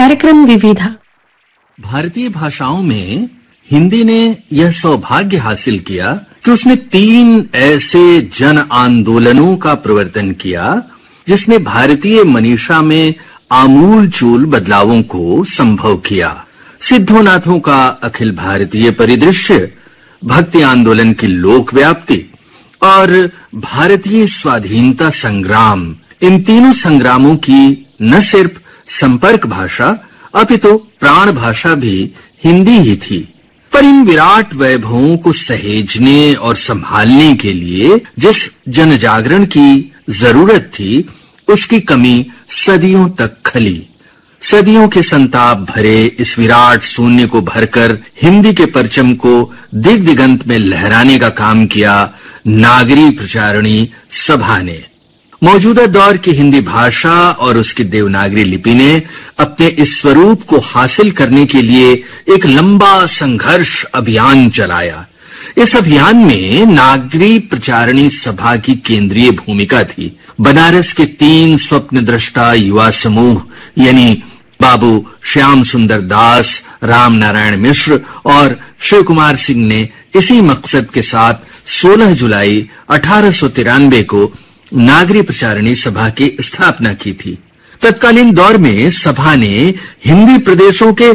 कार्यक्रम विविधा। भारतीय भाषाओं में हिंदी ने यह सौभाग्य हासिल किया कि उसने 3 ऐसे जन आंदोलनों का प्रवर्तन किया जिसने भारतीय मनीषा में आमूल-चूल बदलावों को संभव किया। सिद्धोनाथों का अखिल भारतीय परिदृश्य, भक्ति आंदोलन की लोक व्याप्ति और भारतीय स्वाधीनता संग्राम, इन तीनों संग्रामों की न सिर्फ संपर्क भाषा अपितु प्राण भाषा भी हिंदी ही थी। पर इन विराट वैभवों को सहेजने और संभालने के लिए जिस जनजागरण की जरूरत थी, उसकी कमी सदियों तक खली। सदियों के संताप भरे इस विराट शून्य को भरकर हिंदी के परचम को दिग दिगंत में लहराने का काम किया नागरी प्रचारिणी सभा ने। मौजूदा दौर की हिंदी भाषा और उसकी देवनागरी लिपि ने अपने इस स्वरूप को हासिल करने के लिए एक लंबा संघर्ष अभियान चलाया। इस अभियान में नागरी प्रचारिणी सभा की केंद्रीय भूमिका थी। बनारस के 3 स्वप्नद्रष्टा युवा समूह यानी बाबू श्याम सुंदर दास, राम नारायण मिश्र और शिव कुमार सिंह ने इसी मकसद के साथ 16 जुलाई 1893 को नागरी प्रचारिणी सभा की स्थापना की थी। तत्कालीन दौर में सभा ने हिंदी प्रदेशों के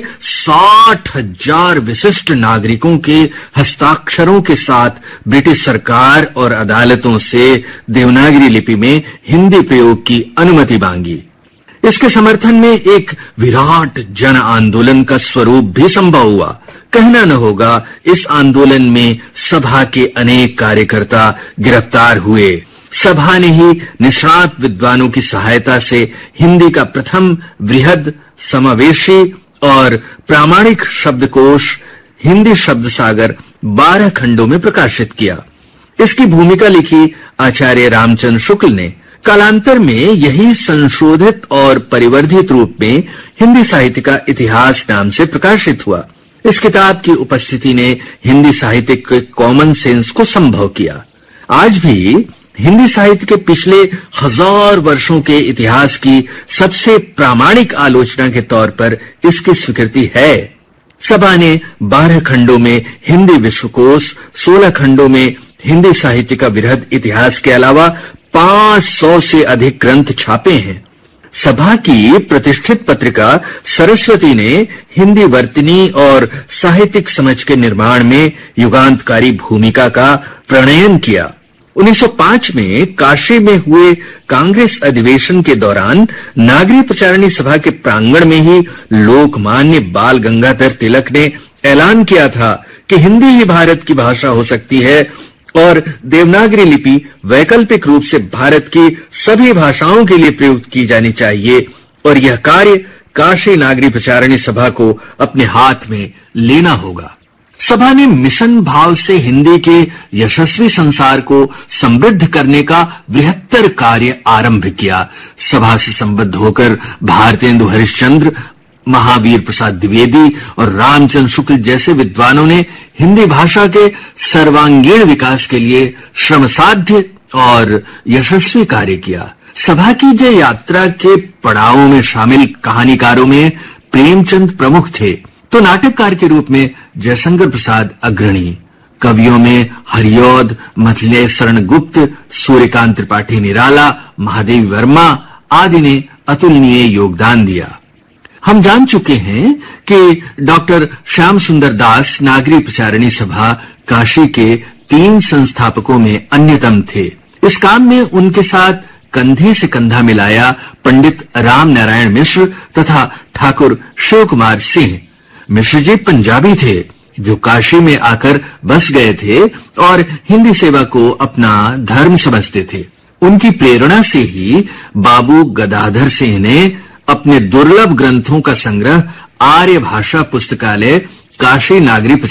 60,000 विशिष्ट नागरिकों के हस्ताक्षरों के साथ ब्रिटिश सरकार और अदालतों से देवनागरी लिपि में हिंदी प्रयोग की अनुमति मांगी। इसके समर्थन में एक विराट जन आंदोलन का स्वरूप भी संभव हुआ। कहना न होगा, इस आंदोलन में सभा के अनेक कार्यकर्ता गिरफ्तार हुए। सभा ने ही निष्णात विद्वानों की सहायता से हिंदी का प्रथम वृहद समावेशी और प्रामाणिक शब्दकोश हिंदी शब्द सागर 12 खंडों में प्रकाशित किया। इसकी भूमिका लिखी आचार्य रामचंद्र शुक्ल ने। कालांतर में यही संशोधित और परिवर्धित रूप में हिंदी साहित्य का इतिहास नाम से प्रकाशित हुआ। इस किताब की उपस्थिति ने हिंदी साहित्य के कॉमन सेंस को संभव किया। आज भी हिंदी साहित्य के पिछले 1000 वर्षों के इतिहास की सबसे प्रामाणिक आलोचना के तौर पर इसकी स्वीकृति है। सभा ने 12 खंडों में हिंदी विश्वकोश, 16 खंडों में हिंदी साहित्य का वृहद इतिहास के अलावा 500 से अधिक ग्रंथ छापे हैं। सभा की प्रतिष्ठित पत्रिका सरस्वती ने हिंदी वर्तनी और साहित्यिक समझ के निर्माण में युगांतकारी भूमिका का प्रणयन किया। 1905 में काशी में हुए कांग्रेस अधिवेशन के दौरान नागरी प्रचारिणी सभा के प्रांगण में ही लोकमान्य बाल गंगाधर तिलक ने ऐलान किया था कि हिंदी ही भारत की भाषा हो सकती है और देवनागरी लिपि वैकल्पिक रूप से भारत की सभी भाषाओं के लिए प्रयुक्त की जानी चाहिए और यह कार्य काशी नागरी प्रचारिणी सभा को अपने हाथ में लेना होगा। सभा ने मिशन भाव से हिंदी के यशस्वी संसार को समृद्ध करने का बृहत्तर कार्य आरंभ किया। सभा से संबद्ध होकर भारतेंदु हरिश्चंद्र, महावीर प्रसाद द्विवेदी और रामचंद्र शुक्ल जैसे विद्वानों ने हिंदी भाषा के सर्वांगीण विकास के लिए श्रमसाध्य और यशस्वी कार्य किया। सभा की जय यात्रा के पड़ावों में शामिल कहानीकारों में प्रेमचंद प्रमुख थे, तो नाटककार के रूप में जयशंकर प्रसाद अग्रणी। कवियों में हरिऔध, मथिलेश शरण गुप्त, सूर्यकांत त्रिपाठी निराला, महादेवी वर्मा आदि ने अतुलनीय योगदान दिया। हम जान चुके हैं कि डॉक्टर श्याम सुंदर दास नागरी प्रचारिणी सभा काशी के 3 संस्थापकों में अन्यतम थे। इस काम में उनके साथ कंधे से कंधा मिलाया पंडित राम नारायण मिश्र तथा ठाकुर शिव कुमार सिंह। मिश्र जी पंजाबी थे जो काशी में आकर बस गए थे और हिंदी सेवा को अपना धर्म समझते थे। उनकी प्रेरणा से ही बाबू गदाधर सिंह ने अपने दुर्लभ ग्रंथों का संग्रह आर्य भाषा पुस्तकालय काशी नागरी